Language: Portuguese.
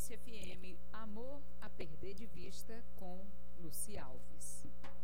Planície FM, Amor a Perder de Vista, com Luci Alves.